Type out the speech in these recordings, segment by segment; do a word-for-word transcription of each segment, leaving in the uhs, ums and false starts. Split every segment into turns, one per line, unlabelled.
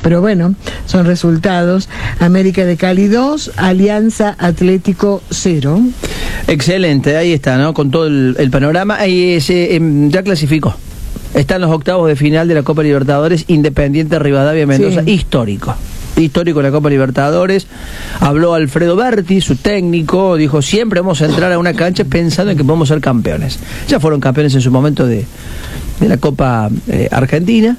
pero bueno, son resultados. América de Cali dos, Alianza Atlético cero.
Excelente, ahí está, ¿no? Con todo el, el panorama. Ahí se, eh, ya clasificó. Están los octavos de final de la Copa Libertadores, Independiente Rivadavia Mendoza, sí. histórico. Histórico la Copa Libertadores. Habló Alfredo Berti, su técnico, dijo: siempre vamos a entrar a una cancha pensando en que podemos ser campeones. Ya fueron campeones en su momento de, de la Copa eh, Argentina.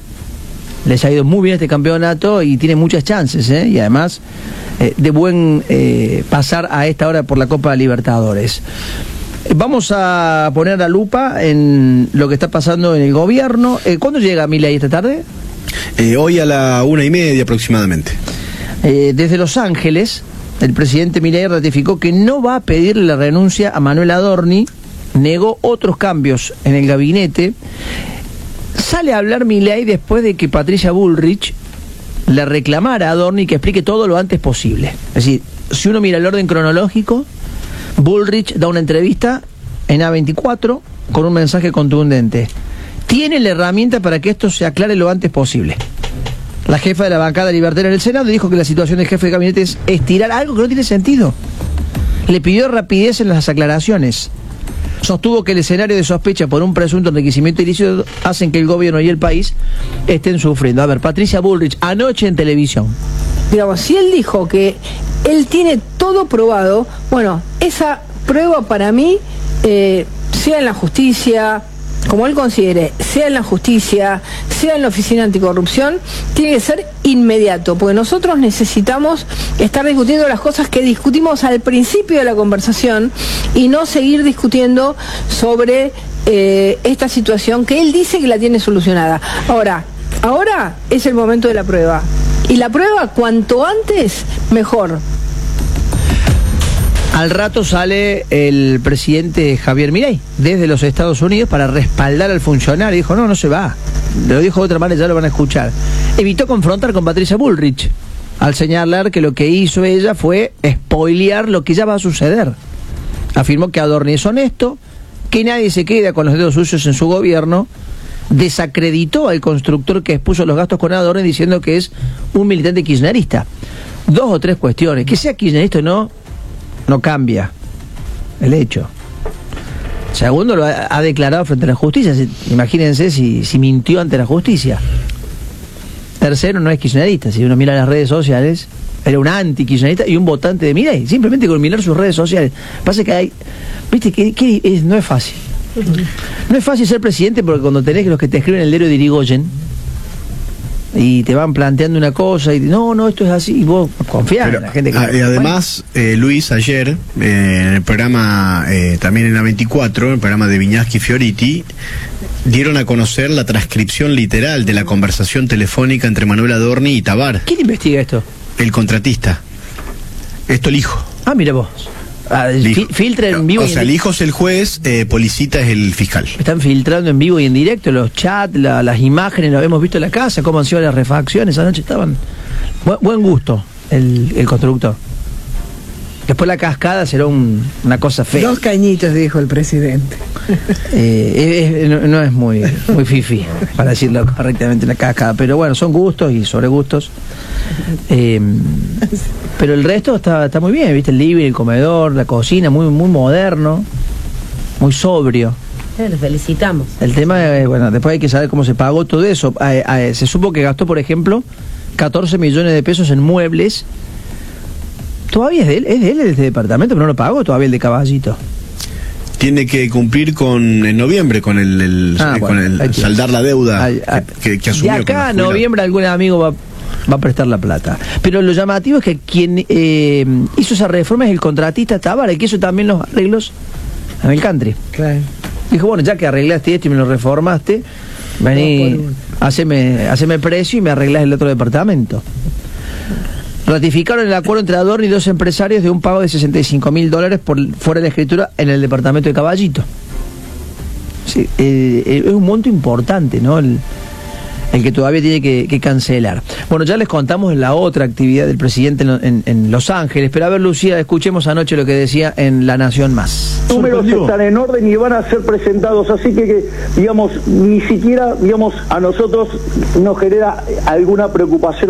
Les ha ido muy bien este campeonato y tiene muchas chances, ¿eh? Y además eh, de buen eh, pasar a esta hora por la Copa Libertadores. Vamos a poner la lupa en lo que está pasando en el gobierno. Eh, ¿Cuándo llega Milei esta tarde?
Eh, hoy a la una y media aproximadamente.
Eh, desde Los Ángeles, el presidente Milei ratificó que no va a pedirle la renuncia a Manuel Adorni, negó otros cambios en el gabinete. Sale a hablar Milei después de que Patricia Bullrich le reclamara a Adorni que explique todo lo antes posible. Es decir, si uno mira el orden cronológico, Bullrich da una entrevista en A veinticuatro con un mensaje contundente. Tiene la herramienta para que esto se aclare lo antes posible. La jefa de la bancada libertaria en el Senado dijo que la situación del jefe de gabinete es estirar algo que no tiene sentido. Le pidió rapidez en las aclaraciones. Sostuvo que el escenario de sospecha por un presunto enriquecimiento ilícito hacen que el gobierno y el país estén sufriendo. A ver, Patricia Bullrich, anoche en televisión.
Digamos, si él dijo que él tiene todo probado, bueno, esa prueba para mí, eh, sea en la justicia, como él considere, sea en la justicia, sea en la Oficina Anticorrupción, tiene que ser inmediato, porque nosotros necesitamos estar discutiendo las cosas que discutimos al principio de la conversación y no seguir discutiendo sobre eh, esta situación que él dice que la tiene solucionada. Ahora, ahora es el momento de la prueba. Y la prueba, cuanto antes, mejor.
Al rato sale el presidente Javier Milei desde los Estados Unidos para respaldar al funcionario. Dijo: no, no se va. Lo dijo de otra manera, ya lo van a escuchar. Evitó confrontar con Patricia Bullrich al señalar que lo que hizo ella fue spoilear lo que ya va a suceder. Afirmó que Adorni es honesto, que nadie se queda con los dedos sucios en su gobierno. Desacreditó al constructor que expuso los gastos con Adorni diciendo que es un militante kirchnerista. Dos o tres cuestiones. Que sea kirchnerista o no, no cambia el hecho. Segundo, lo ha, ha declarado frente a la justicia. Imagínense si, si mintió ante la justicia. Tercero, no es kirchnerista. Si uno mira las redes sociales, era un anti-kirchnerista y un votante de Milei. Simplemente con mirar sus redes sociales. Pasa que hay... Viste que, que es, no es fácil. No es fácil ser presidente, porque cuando tenés los que te escriben el diario de Irigoyen y te van planteando una cosa y no, no, esto es así, y vos confiás en la gente que...
A, y además, eh, Luis, ayer, eh, en el programa, eh, también en A veinticuatro, en el programa de Viñaski Fioriti, dieron a conocer la transcripción literal de la conversación telefónica entre Manuel Adorni y Tabar.
¿Quién investiga esto?
El contratista. Esto el hijo.
Ah, mira vos. Ah, fi filtra en vivo.
O
y
sea, el hijo es el juez, eh, Policita es el fiscal.
Están filtrando en vivo y en directo los chats, la, las imágenes, lo hemos visto en la casa, cómo han sido las refacciones. Anoche estaban. Bu buen gusto el, el constructor. Después la cascada será un, una cosa fea.
Dos cañitos, dijo el presidente.
Eh, es, no, no es muy, muy fifi, para decirlo correctamente, la cascada. Pero bueno, son gustos y sobre gustos. Eh, pero el resto está, está muy bien, ¿viste? El living, el comedor, la cocina, muy, muy moderno, muy sobrio.
Los felicitamos.
El tema es, bueno, después hay que saber cómo se pagó todo eso. Eh, eh, se supo que gastó, por ejemplo, catorce millones de pesos en muebles. Todavía es de él, es de él este departamento, pero no lo pagó todavía el de Caballito.
Tiene que cumplir con en noviembre con el, el,
ah,
eh,
bueno,
con el saldar la deuda
ay, ay,
que, que asumió.
De acá a noviembre algún amigo va, va a prestar la plata. Pero lo llamativo es que quien eh, hizo esa reforma es el contratista Tabar, el que hizo también los arreglos en el country.
Claro.
Dijo: bueno, ya que arreglaste esto y me lo reformaste, vení, haceme, haceme precio y me arreglás el otro departamento. Ratificaron el acuerdo entre Adorni y dos empresarios de un pago de sesenta y cinco mil dólares por fuera de la escritura en el departamento de Caballito. Sí, eh, es un monto importante, ¿no? El, el que todavía tiene que, que cancelar. Bueno, ya les contamos la otra actividad del presidente en, en, en Los Ángeles, pero a ver, Lucía, escuchemos anoche lo que decía en La Nación Más.
Los números están en orden y van a ser presentados, así que, que digamos, ni siquiera, digamos, a nosotros nos genera alguna preocupación.